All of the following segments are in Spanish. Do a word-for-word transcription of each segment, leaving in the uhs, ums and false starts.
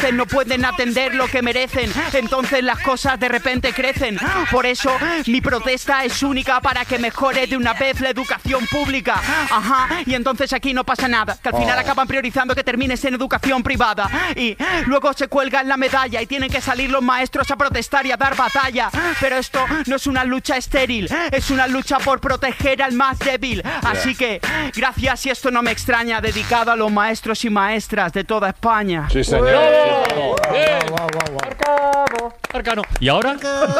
veces no pueden atender lo que merecen. Entonces las cosas de repente crecen. Por eso mi protesta es única, para que mejore de una vez la educación pública. Ajá, y entonces aquí no pasa nada, que al final Oh. acaban priorizando que termines en educación privada. Y luego se cuelgan la medalla y tienen que salir los maestros a protestar y a dar batalla. Pero esto no es una lucha estéril, es una lucha por proteger al más débil. Así que, gracias, y esto no me extraña, dedicado a los maestros y maestras de toda España. Sí, señor. ¡Bravo! Sí, Bien. Guau, guau, guau. Arcano. Arcano. ¿Y ahora?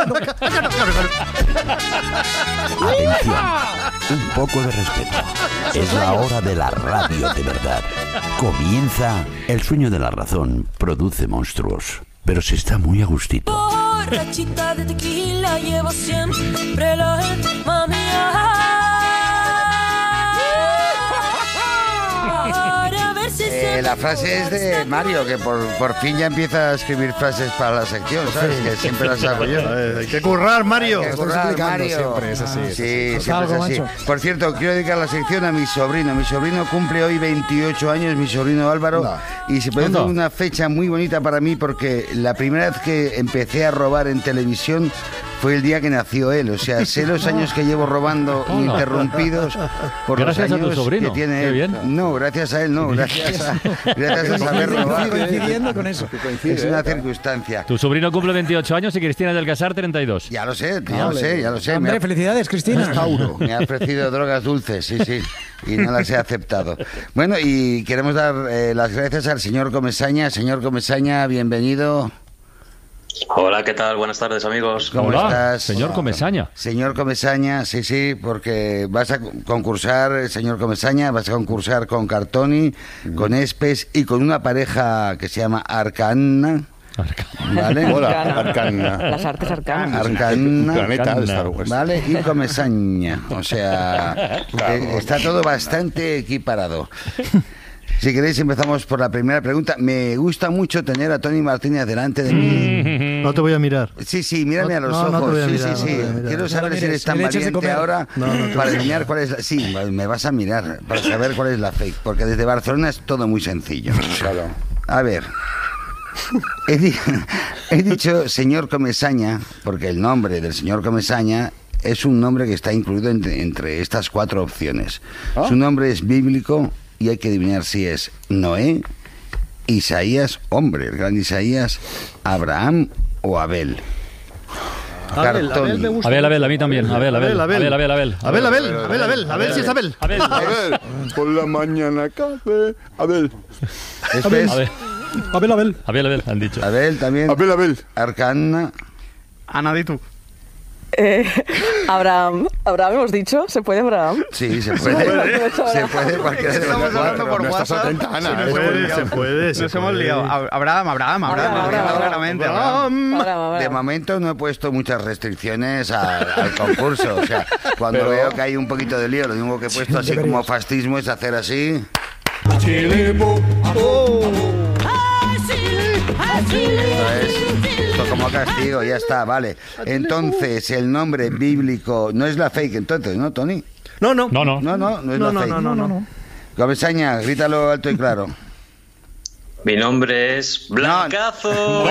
Atención, un poco de respeto. Es la hora de la radio de verdad. Comienza El sueño de la razón. Produce monstruos, pero se está muy a gustito. Borrachita de tequila, llevo siempre la mami. Para ver si se Eh, la frase es de Mario, que por, por fin ya empieza a escribir frases para la sección, ¿sabes? Que siempre las hago yo. Eh, Hay que currar, Mario. Hay que Estás currar, explicando. Mario. Siempre es así. es Sí, así. siempre Algo, es así. macho. Por cierto, quiero dedicar la sección a mi sobrino. Mi sobrino cumple hoy veintiocho años, mi sobrino Álvaro, Anda. y se produce Anda. una fecha muy bonita para mí, porque la primera vez que empecé a robar en televisión fue el día que nació él. O sea, sé los años que llevo robando Hola. ininterrumpidos por Gracias los a tu años sobrino. que tiene Qué él. bien. No, gracias a él, no, gracias a, gracias a saber robar. Coincidiendo con eso. Es una circunstancia. Tu sobrino cumple veintiocho años y Cristina del Casar treinta y dos. Ya lo sé, ya lo sé, ya lo sé. Me Hombre, ha, felicidades, Cristina. Tauro. me ha ofrecido drogas dulces, sí, sí, y no las he aceptado. Bueno, y queremos dar eh, las gracias al señor Comesaña. Señor Comesaña, bienvenido. Hola, ¿qué tal? Buenas tardes, amigos. ¿Cómo Hola, estás? señor Comesaña. Señor Comesaña, sí, sí, porque vas a concursar, eh, señor Comesaña, vas a concursar con Cartoni, con Espes y con una pareja que se llama Arcana. ¿Vale? Hola, Arcana. Las artes arcanas. Arcana. Planeta de Star Wars. Vale, y Comesaña. O sea, que está todo bastante equiparado. Si queréis, empezamos por la primera pregunta. Me gusta mucho tener a Tony Martínez delante de mí. No te voy a mirar. Sí, sí, mírame No, a los no, ojos. no te voy a sí, mirar, sí, no te sí. voy a mirar. Quiero No saber me si eres mires, tan me le eches de valiente comer. ahora No, no te voy a para mirar. adivinar cuál es la... Sí, me vas a mirar para saber cuál es la fake. Porque desde Barcelona es todo muy sencillo. Claro. A ver... He, di- he dicho señor Comesaña porque el nombre del señor Comesaña es un nombre que está incluido entre, entre estas cuatro opciones. ¿Ah? Su nombre es bíblico y hay que adivinar si es Noé, Isaías, hombre, el gran Isaías, Abraham o Abel. Abel, Cartoni. Abel me gusta. Abel, Abel, a mí también. Abel, Abel. Abel, Abel, Abel, Abel. Abel, Abel, Abel, Abel, Abel, si es Abel. Abel. A ver, por la mañana café. Abel. Después, Abel, Abel, Abel. Abel, Abel, han dicho. Abel también. Abel, Abel. Arcana. Ana, di tú. Eh, Abraham. Abraham hemos dicho. ¿Se puede Abraham? Sí, se puede. Se puede cualquiera de los Estamos hablando cuatro. por No estás WhatsApp. atenta, Ana. Se ¿eh? nos hemos liado. Se puede, se Nos hemos puede. liado. Ab- Abraham, Abraham, Abraham. Abraham, Abraham, Abraham. claramente. Abraham. Abraham, Abraham. De momento no he puesto muchas restricciones al, al concurso. O sea, cuando Pero- veo que hay un poquito de lío, lo único que he puesto así deberías. como fascismo es hacer así. Esto es esto como castigo, ya está, vale. Entonces, el nombre bíblico no es la fake, entonces, ¿no, Tony? No, no. No, no. No, no, no es No, la no, fake. no, no, no. Comesaña, grítalo alto y claro. Mi nombre es Blancazo.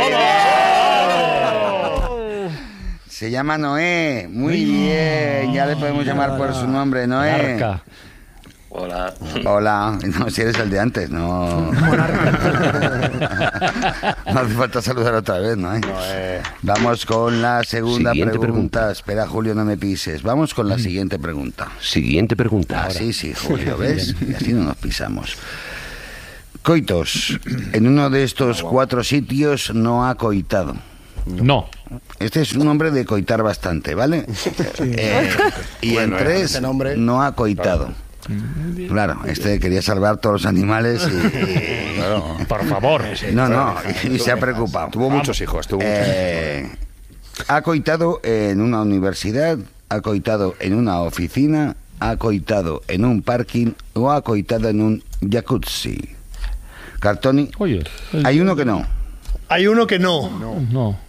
Se llama Noé. Muy bien, ya le podemos llamar por su nombre, Noé. Arca. Hola. Hola, no, si eres el de antes, no. No hace falta saludar otra vez, ¿no? ¿eh? Vamos con la segunda Siguiente pregunta. pregunta. Espera, Julio, no me pises. Vamos con la siguiente pregunta. Siguiente pregunta. Ah, sí, sí, Julio, ¿ves? Y así no nos pisamos. Coitos, en uno de estos cuatro sitios no ha coitado. No. Este es un nombre de coitar bastante, ¿vale? Eh, y Bueno, en tres este nombre- no ha coitado. Claro, este quería salvar todos los animales y... y- Claro. Por favor. no, no, y se ha preocupado. Tuvo muchos hijos, tuvo muchos Eh, ha coitado en una universidad, ha coitado en una oficina, ha coitado en un parking o ha coitado en un jacuzzi. Cartoni, Oye. hay uno que no. Hay uno que no. No.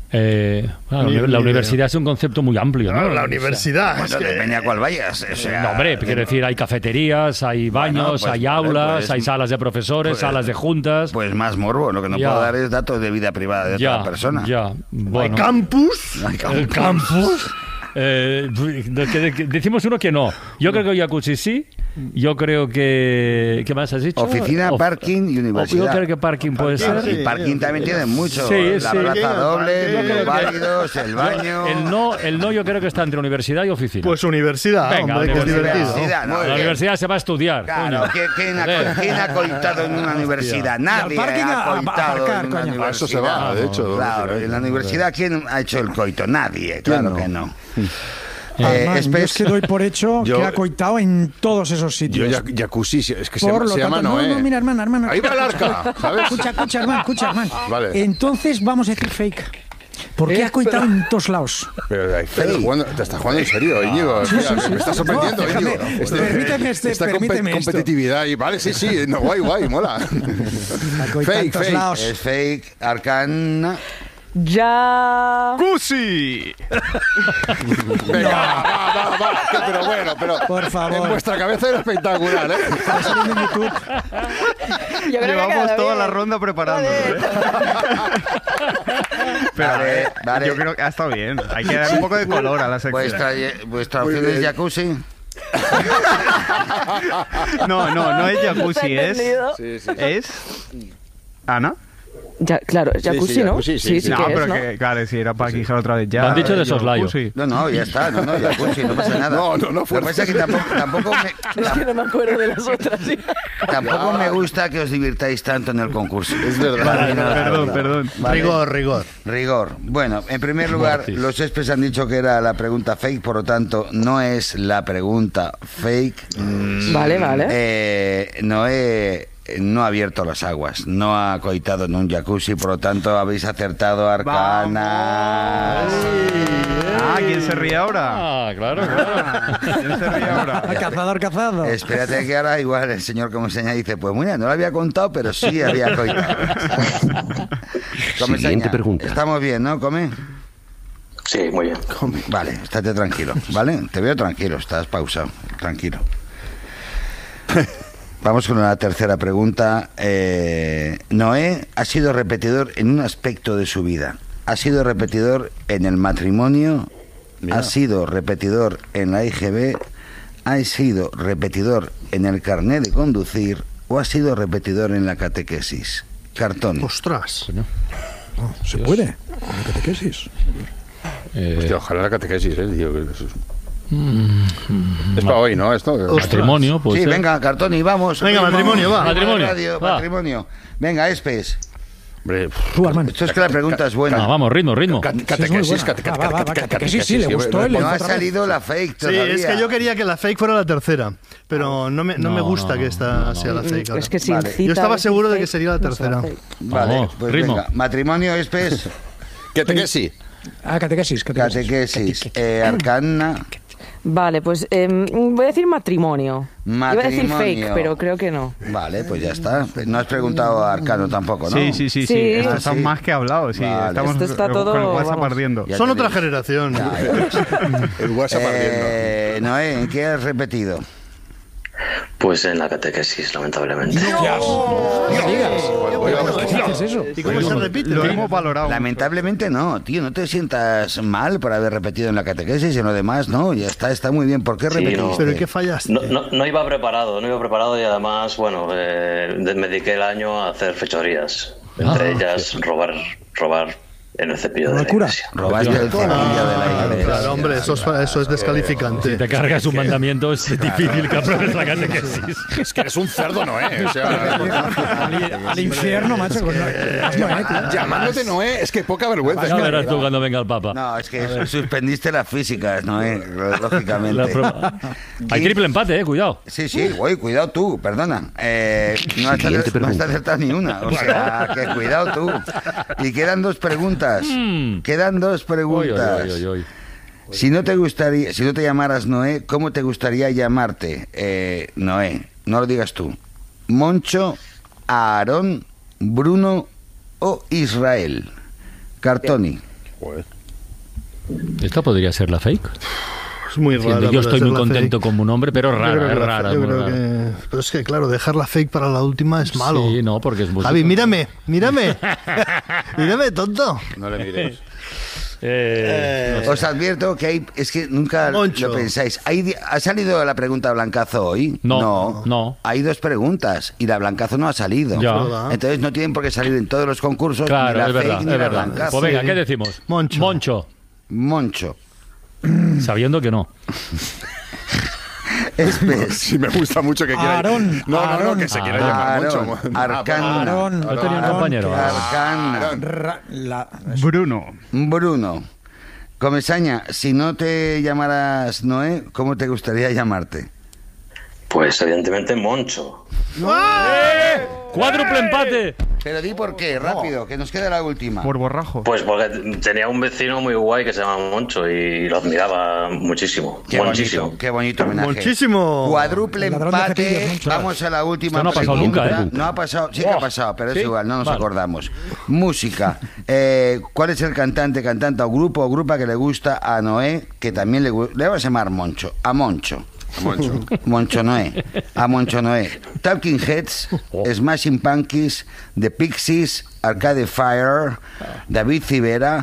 Eh, bueno, Ni- la ni universidad es un concepto muy amplio, ¿no? Claro, la universidad. Bueno, es que- depende a cuál vayas. O sea, No, hombre, quiero decir, hay cafeterías, hay baños, Bueno, pues, hay vale, aulas, pues, hay salas de profesores, pues, salas de juntas. Pues más morbo. Lo que no Ya. puedo dar es datos de vida privada de ya, otra persona. ya, bueno. Campus. Ay, cabrón. El campus. Eh, que- que- decimos uno que no. Yo creo que jacuzzi sí. Yo creo que... ¿Qué más has dicho? Oficina, Of- parking y universidad. Yo creo que parking puede Parking, ser. Y parking también tiene mucho. Sí, la sí. plaza doble, Yo creo los que- válidos, el baño. El no, el no yo creo que está entre universidad y oficina. Pues universidad, Venga, hombre, que es universidad. divertido. Universidad, ¿no? A la Bien. universidad se va a estudiar. Claro, coño. ¿quién, quién ha, Joder. quién ha coitado en una universidad? Nadie parking ha a- a coitado aparcar, en una coño. universidad. A eso se va, de hecho. Claro, en la universidad, ¿quién ha hecho el coito? Nadie, claro no? que no. Armand, Eh, yo Espes- es que doy por hecho Yo- que ha coitado en todos esos Yo, sitios. ya- jacuzzi, es que se, Por llama- lo se llama tanto, Noé. no, no, mira, hermano, hermano. Ahí va el arca, ¿sabes? Escucha, escucha, hermano, escucha, hermano. Vale. Entonces vamos a decir fake. Porque Eh, ha coitado en todos lados. Pero ahí, te, estás jugando, te estás jugando en serio, Íñigo. Sí, Mira, sí, sí. Me estás sorprendiendo, No, Íñigo. déjame, permíteme este- esta compe- permíteme esto. competitividad. Y, vale, sí, sí. No, guay, guay, mola. Ha coitado en Fake, todos fake. lados. Es fake, arcana. Ya. ¡Cusi! Venga, va, va, va, va. Que- Pero bueno, pero Por favor. en vuestra cabeza era espectacular, ¿eh? Está saliendo en YouTube. Yo creo que ha Llevamos quedado toda bien. la ronda preparándolo. Joder. ¿eh? Pero Vale, eh, vale. yo creo que ha estado bien. Hay que dar un poco de color a la sección. Vuestra, vuestra opción es jacuzzi. No, no, no es jacuzzi, ¿Se ha es. entendido? Sí, sí. ¿Es? ¿Ana? Ya, claro, jacuzzi, sí, ¿no? jacuzzi, sí, sí. No, que pero es, ¿no? que, claro, si era para quijar otra vez ya. Lo han dicho de yo, soslayo. jacuzzi. No, no, ya está, no, no, jacuzzi, no pasa nada. No, no, no, Lo que pasa es que tampoco, tampoco, me, Es que no me acuerdo de las otras. ¿sí? tampoco me gusta que os divirtáis tanto en el concurso. Es verdad. Vale, no, Perdón, no, perdón. Vale. Rigor, rigor. Rigor. Bueno, en primer lugar, Mortis. los Espes han dicho que era la pregunta fake, por lo tanto, no es la pregunta fake. Vale, vale. Eh, Noé no ha abierto las aguas, no ha coitado en un jacuzzi, por lo tanto, habéis acertado, Arcana. Ah, ¿quién se ríe ahora? Ah, claro, claro. ¿Quién se ríe ahora? Ah, cazador, cazado. Espérate que ahora igual el señor como señala dice, pues mira, no lo había contado, pero sí había coitado. Come Siguiente seña. pregunta. Estamos bien, ¿no? Come. Sí, muy bien. Vale, estate tranquilo, ¿vale? Te veo tranquilo, estás pausado, tranquilo. Vamos con la tercera pregunta. Eh, Noé ha sido repetidor en un aspecto de su vida. Ha sido repetidor en el matrimonio, Mira. ha sido repetidor en la I G B, ha sido repetidor en el carnet de conducir o ha sido repetidor en la catequesis. Cartón. Ostras. No, se puede. La catequesis. Eh, Hostia, ojalá la catequesis, ¿eh? Tío, que eso es... Es para hoy, ¿no? Esto. matrimonio, pues. Sí, venga, Cartón, y vamos. Venga, Primo, matrimonio, va. primo de Matrimonio, radio, va. matrimonio. Venga, Espes. Hombre, Tú, Armand. Esto es que la pregunta es buena. Ah, vamos, ritmo, ritmo. cat- Sí, es muy catequesis, buena. cate- Va, va, va, cate- catequesis, sí, le catequesis, gustó el- No ha otra vez. salido la fake Sí, todavía. es que yo quería que la fake fuera la tercera, pero no me, no No, me gusta no, que esta no, no. sea la fake. ahora. Es que sin Vale. cita, Yo estaba decir seguro de que fake, sería la no será tercera. fake. Vale, Vamos, pues ritmo. venga. Matrimonio, Espes. Catequesis. Ah, catequesis, catequesis. Catequesis. Eh, Arcana. Vale, pues em, voy a decir matrimonio. Iba a decir Matrimonio. fake, pero creo que no. Vale, pues ya está. No has preguntado a Arcano tampoco, ¿no? Sí, sí, sí, sí. Sí. Esto Ah, está sí. más que hablado. Sí, Vale. estamos Esto está con todo, el WhatsApp vamos. ardiendo. Ya Son te otra digo. generación. Ya, ya. El WhatsApp ardiendo. Eh, Noé, ¿en qué has repetido? Pues en la catequesis, lamentablemente. No digas. ¿Por qué haces eso? ¿Y cómo se repite? Lo hemos valorado. Lamentablemente no, tío, no te sientas mal por haber repetido en la catequesis y en lo demás, no, ya está, está muy bien. ¿Por qué Sí, repetiste? no. ¿Pero en qué fallaste? No, no, no iba preparado, no iba preparado y además, bueno, eh, de- me dediqué el año a hacer fechorías. Entre Ah, ellas, robar, robar en el cepillo de la Locura. iglesia. Robaste el cepillo de la iglesia. Claro, hombre, eso es, eso es descalificante. Si te cargas un mandamiento, es difícil que apruebes la catequesis. Es que eres un cerdo, Noé. O sea, Al, al infierno, macho. Con... No, eh, tío. llamándote Noé, es que poca vergüenza. Ya verás tú cuando venga el Papa. No, es que suspendiste las físicas, ¿no? Eh? Lógicamente. La prueba. Hay triple empate, eh, cuidado. Sí, sí, güey, cuidado tú, perdona. Eh, no, has Siguiente acer- no has pregunta. acertado ni una. O sea, que cuidado tú. Y quedan dos preguntas. Mm. Quedan dos Oy, preguntas. oy, oy, oy. Si no te gustaría, si no te llamaras Noé, ¿cómo te gustaría llamarte? Eh, Noé, no lo digas tú. Moncho, Aarón, Bruno o Israel. Cartoni. Joder. ¿Esta podría ser la fake? Es muy raro. Siendo, yo estoy muy contento fake. como un hombre, pero Yo rara, creo que es la- rara. yo muy creo rara. que- Pero es que, claro, dejar la fake para la última es malo. Sí, no, porque es música. Javi, mírame, mírame. Mírame, tonto. No le mires. Eh, Os advierto que hay, es que nunca Moncho. lo pensáis. Hay di- ¿Ha salido la pregunta Blancazo hoy? No, no. Hay dos preguntas y la Blancazo no ha salido. Ya. ¿Verdad? Entonces no tienen por qué salir en todos los concursos ni claro, la es fake verdad, ni es la verdad. Blancazo. Pues venga, ¿qué decimos? Moncho. Moncho. Moncho. Sabiendo que no. Espes. Sí, me gusta mucho que quiera. Aarón, no, no, no, Aarón. que se quiera Aarón, llamar mucho. Arcana. Aarón, Yo tenía un Aarón, compañero. Arcana. Ra- la- Bruno. Bruno. Comesaña, si no te llamaras Noé, ¿cómo te gustaría llamarte? Pues evidentemente Moncho. ¡Eh! ¡Cuádruple empate! Pero di por qué, rápido, que nos queda la última. Por borrajo. Pues porque tenía un vecino muy guay que se llama Moncho y lo admiraba muchísimo. Qué muchísimo. bonito, qué bonito homenaje. Muchísimo. Cuádruple El ladrón de empate. cepillos, Moncho. Vamos a la última Esto no ha pasado pregunta. nunca, ¿eh? No ha pasado, sí que ha pasado, pero ¿Sí? es igual, no nos Vale. acordamos. Música. Eh, ¿Cuál es el cantante, cantante o grupo o grupa que le gusta a Noé, que también le gusta? Le vas a llamar Moncho, a Moncho. Moncho. Moncho Noé, a Moncho Noé. Talking Heads, Smashing Pumpkins, The Pixies, Arcade Fire, David Civera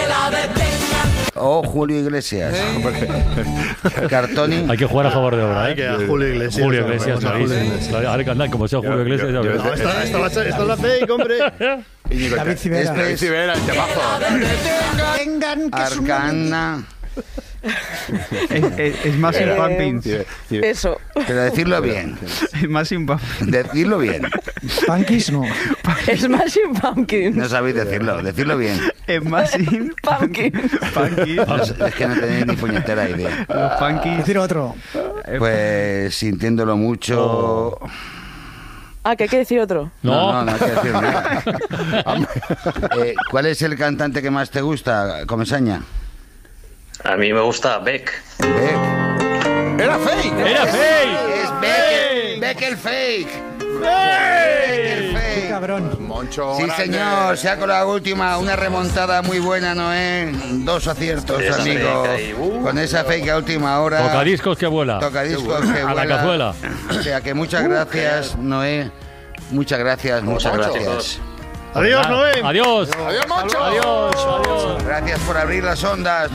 o Julio Iglesias. Cartoni. Hay que jugar a favor de obra, Hay ¿eh? que a Julio Iglesias. Julio Iglesias, Vamos a Julio clarísimo. Iglesias. Ahora que andan, como sea Julio Yo- Iglesias, ya yo- yo- verás. No, esta, esta, va a ser- esta es la fake, hombre. Íñigo, David te- Civera. Este David es Civera, el temazo. Vengan, que es un Arcana. Es, es, es más Eh, Pumpkins. Cibe- Cibe- Eso. Pero decirlo bien. Es más Pumpkins. Decirlo bien. Punkis, no. Smashing Pumpkins. No sabéis decirlo. Decirlo bien. Es más Pumpkins. Pumpkins. Es que no tenéis ni puñetera idea. Los Pumpkins. Decir otro. Pues sintiéndolo mucho. Ah, que hay que decir otro. No, no, No, no hay que decir nada. Eh, ¿Cuál es el cantante que más te gusta, Comesaña? A mí me gusta Beck. Beck. ¡Era fake! ¡Era fake! Es Beck, Beck el fake. Beck el Qué fake. cabrón. Moncho. Sí, grande. señor, se ha con la última, una remontada muy buena, Noé. Dos aciertos, Esa amigo. fake ahí, uh. Con esa fake a última hora. Tocadiscos que vuela. Tocadiscos que A la vuela. cazuela. O sea que muchas gracias, Noé. Muchas gracias, muchas Muchas gracias. gracias. Adiós, Noé. Adiós. Adiós, Moncho. Adiós. Adiós. Gracias por abrir las ondas.